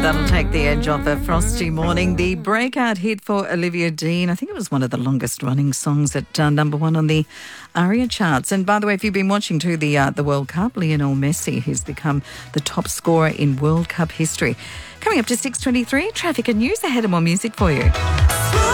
That'll take the edge off a frosty morning. The breakout hit for Olivia Dean. I think it was one of the longest running songs at number one on the ARIA charts. And by the way, if you've been watching too the World Cup, Lionel Messi has become the top scorer in World Cup history. Coming up to 6:23, traffic and news. Ahead of more music for you.